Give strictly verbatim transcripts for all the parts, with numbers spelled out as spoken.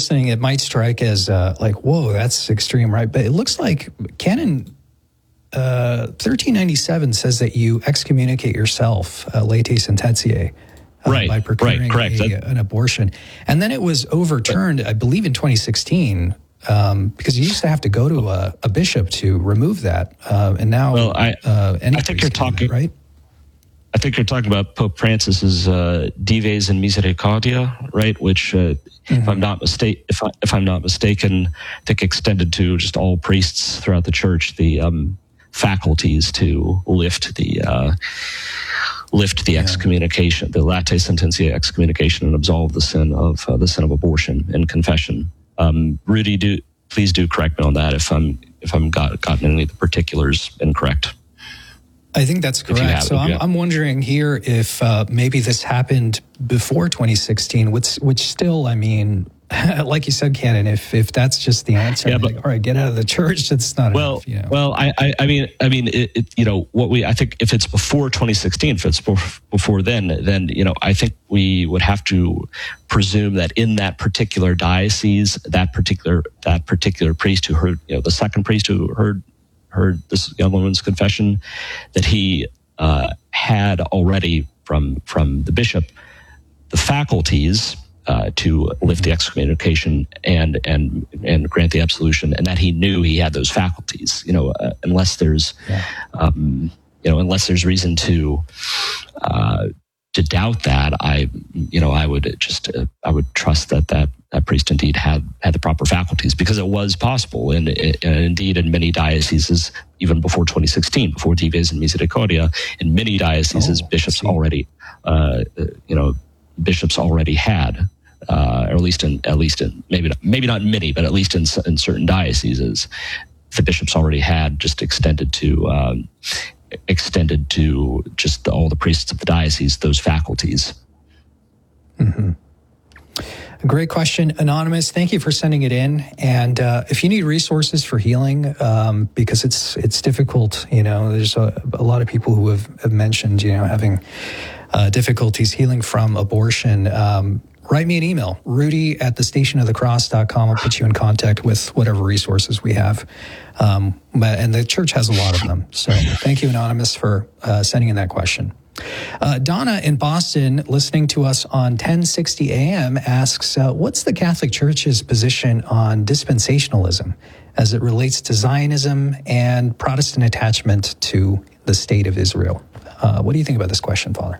listening, it might strike as uh, like, whoa, that's extreme, right? But it looks like Canon uh, thirteen ninety-seven says that you excommunicate yourself, uh, late sententiae, uh, right, by procuring right, correct. A, an abortion. And then it was overturned, I believe, in twenty sixteen, um, because you used to have to go to a, a bishop to remove that. Uh, and now, well, I, uh, I think you're talking, that, right? I think you're talking about Pope Francis's uh, Dives in Misericordia, right? Which, uh, mm-hmm. if I'm not mistake, if I, if I'm not mistaken, I think extended to just all priests throughout the church the um, faculties to lift the uh, lift the yeah. excommunication, the late sententiae excommunication, and absolve the sin of uh, the sin of abortion in confession. Um, Rudy, do please do correct me on that if I'm if I'm got gotten any of the particulars incorrect. I think that's correct. So I'm, I'm wondering here if uh, maybe this happened before twenty sixteen, which, which still, I mean, like you said, Canon, if if that's just the answer, yeah, but, like, all right, get out of the church. That's not well. enough, you know? Well, I, I, I mean, I mean, it, it, you know, what we, I think, if it's before twenty sixteen, if it's before then, then you know, I think we would have to presume that in that particular diocese, that particular that particular priest who heard, you know, the second priest who heard. heard this young woman's confession, that he uh, had already from from the bishop the faculties uh, to lift the excommunication and and and grant the absolution, and that he knew he had those faculties. You know, uh, unless there's yeah. um, you know unless there's reason to uh, to doubt that, I you know I would just uh, I would trust that that. That priest indeed had, had the proper faculties, because it was possible, and, and indeed in many dioceses, even before twenty sixteen, before Dives and Misericordia, in many dioceses, oh, bishops already, uh, you know, bishops already had, uh, or at least in at least in maybe not, maybe not many, but at least in in certain dioceses, the bishops already had just extended to um, extended to just all the priests of the diocese those faculties. Mm-hmm. Great question, Anonymous. Thank you for sending it in. And uh, if you need resources for healing, um, because it's it's difficult, you know, there's a, a lot of people who have, have mentioned, you know, having uh, difficulties healing from abortion. Um, write me an email, rudy at the station of the cross dot com. I'll put you in contact with whatever resources we have. Um, and the church has a lot of them. So thank you, Anonymous, for uh, sending in that question. Uh, Donna in Boston, listening to us on ten sixty A M, asks, uh, what's the Catholic Church's position on dispensationalism as it relates to Zionism and Protestant attachment to the state of Israel? Uh, what do you think about this question, Father?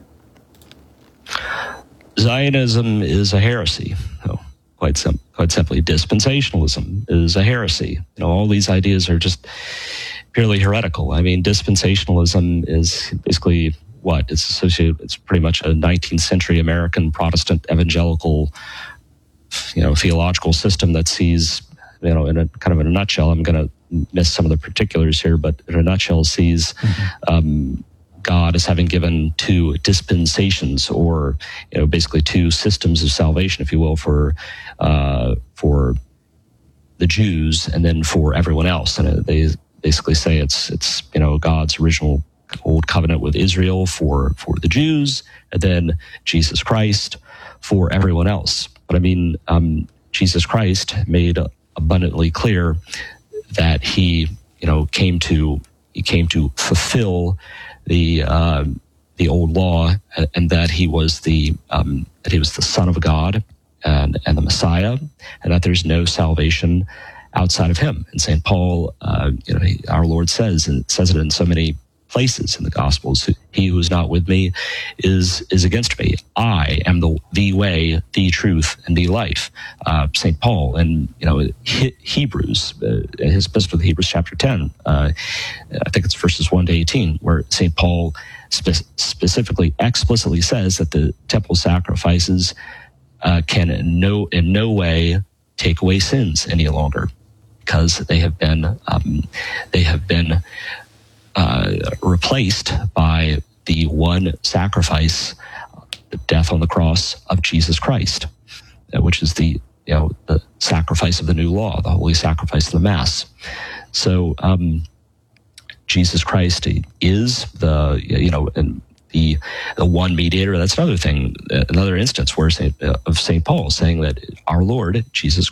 Zionism is a heresy. Oh, quite, sim- quite simply, dispensationalism is a heresy. You know, all these ideas are just purely heretical. I mean, dispensationalism is basically what? It's associated, it's pretty much a nineteenth century American Protestant evangelical, you know, theological system that sees, you know, in a kind of in a nutshell, I'm going to miss some of the particulars here, but in a nutshell sees mm-hmm. um, God as having given two dispensations, or, you know, basically two systems of salvation, if you will, for, uh, for the Jews and then for everyone else. And they basically say it's, it's, you know, God's original old covenant with Israel for, for the Jews, and then Jesus Christ for everyone else. But I mean, um, Jesus Christ made abundantly clear that he, you know, came to, he came to fulfill the, uh, the old law, and that he was the, um, that he was the Son of God and, and the Messiah, and that there's no salvation outside of him. And Saint Paul, uh, you know, he, our Lord says, and says it in so many places in the Gospels, he who is not with me is is against me. I am the the way, the truth, and the life. Uh, Saint Paul, and you know, he, Hebrews, uh, his epistle to Hebrews, chapter ten. Uh, I think it's verses one to eighteen, where Saint Paul spe- specifically, explicitly says that the temple sacrifices uh, can in no in no way take away sins any longer, because they have been um, they have been. Uh, replaced by the one sacrifice, the death on the cross of Jesus Christ, uh, which is the, you know, the sacrifice of the new law, the holy sacrifice of the Mass. So um, Jesus Christ is the, you know, and the the one mediator. That's another thing, another instance where Saint, uh, of Saint Paul saying that our Lord Jesus